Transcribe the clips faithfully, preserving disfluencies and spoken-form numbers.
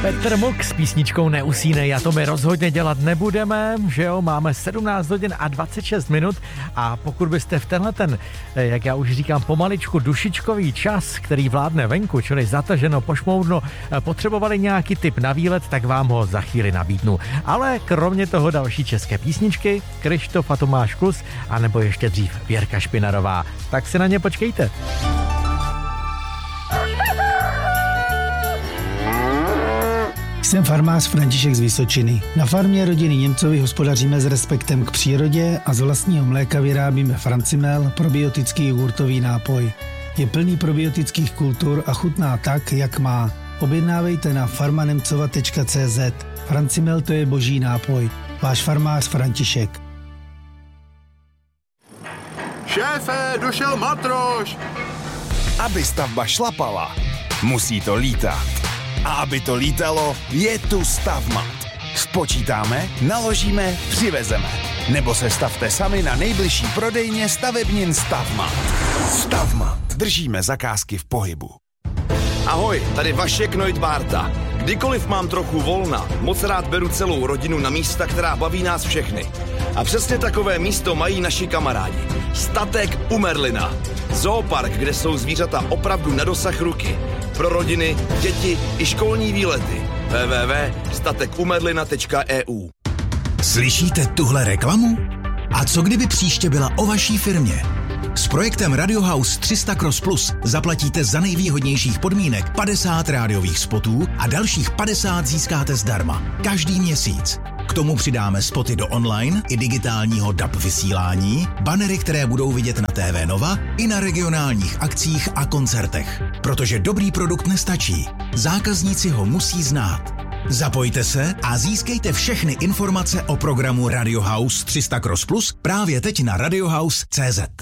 Petr Muk s písničkou Neusínej a to my rozhodně dělat nebudeme, že jo, máme sedmnáct hodin a dvacet šest minut a pokud byste v tenhle ten, jak já už říkám, pomaličku dušičkový čas, který vládne venku, čili zataženo, pošmoudno, potřebovali nějaký tip na výlet, tak vám ho za chvíli nabídnu. Ale kromě toho další české písničky, Kryštof a Tomáš Klus, anebo ještě dřív Věrka Špinarová. Tak si na ně počkejte. Jsem farmář František z Vysočiny. Na farmě rodiny Němcovi hospodaříme s respektem k přírodě a z vlastního mléka vyrábíme Francimel, probiotický jogurtový nápoj. Je plný probiotických kultur a chutná tak, jak má. Objednávejte na farmanemcova tečka cé zet. Francimel to je boží nápoj. Váš farmář František. Šéfe, došel matroš! Aby stavba šlapala, musí to lítat. A aby to lítalo, je tu Stavmat. Spočítáme, naložíme, přivezeme. Nebo se stavte sami na nejbližší prodejně stavebnin Stavmat. Stavmat. Držíme zakázky v pohybu. Ahoj, tady Vašek Neudbárta. Kdykoliv mám trochu volna, moc rád beru celou rodinu na místa, která baví nás všechny. A přesně takové místo mají naši kamarádi. Statek u Merlina. Zoopark, kde jsou zvířata opravdu na dosah ruky. Pro rodiny, děti i školní výlety. w w w tečka statek u merlina tečka e u. Slyšíte tuhle reklamu? A co kdyby příště byla o vaší firmě? S projektem Radio House tři sta Cross Plus zaplatíte za nejvýhodnějších podmínek padesát rádiových spotů a dalších padesát získáte zdarma. Každý měsíc. K tomu přidáme spoty do online i digitálního D A B vysílání, banery, které budou vidět na T V Nova i na regionálních akcích a koncertech. Protože dobrý produkt nestačí. Zákazníci ho musí znát. Zapojte se a získejte všechny informace o programu Radio House tři sta Cross Plus právě teď na radiohouse tečka cé zet.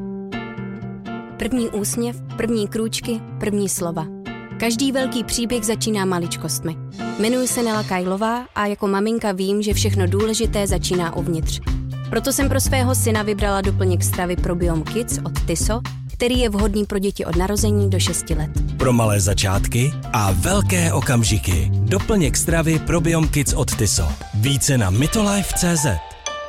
První úsměv, první krůčky, první slova. Každý velký příběh začíná maličkostmi. Jmenuji se Nela Kajlová a jako maminka vím, že všechno důležité začíná uvnitř. Proto jsem pro svého syna vybrala doplněk stravy Probiom Kids od Tyso, který je vhodný pro děti od narození do šesti let. Pro malé začátky a velké okamžiky. Doplněk stravy Probiom Kids od Tyso. Více na mitolife tečka cé zet.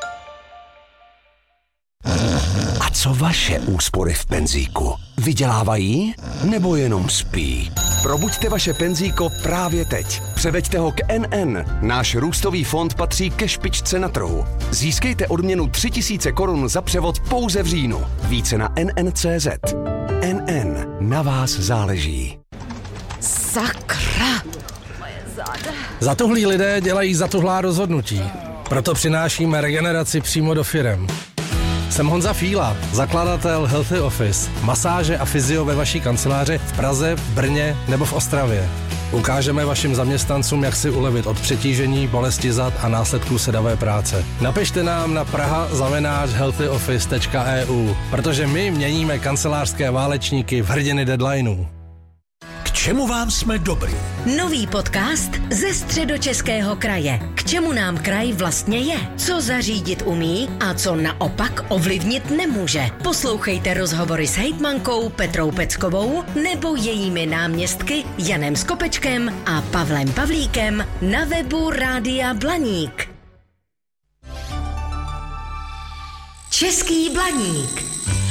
A co vaše úspory v penzíku? Vydělávají nebo jenom spí? Probuďte vaše penzíko právě teď. Převeďte ho k N N. Náš růstový fond patří ke špičce na trhu. Získejte odměnu tři tisíce korun za převod pouze v říjnu. Více na N N tečka cé zet. N N. Na vás záleží. Sakra! Zatuhlí lidé dělají zatuhlá rozhodnutí. Proto přinášíme regeneraci přímo do firem. Jsem Honza Fíla, zakladatel Healthy Office, masáže a fyzio ve vaší kanceláři v Praze, v Brně nebo v Ostravě. Ukážeme vašim zaměstnancům, jak si ulevit od přetížení, bolesti zad a následků sedavé práce. Napište nám na praha zavináč healthy office tečka e u, protože my měníme kancelářské válečníky v hrdiny deadlineů. K čemu vám jsme dobrý? Nový podcast ze Středočeského kraje. K čemu nám kraj vlastně je? Co zařídit umí a co naopak ovlivnit nemůže? Poslouchejte rozhovory s hejtmankou Petrou Peckovou nebo jejími náměstky Janem Skopečkem a Pavlem Pavlíkem na webu Rádia Blaník. Český Blaník.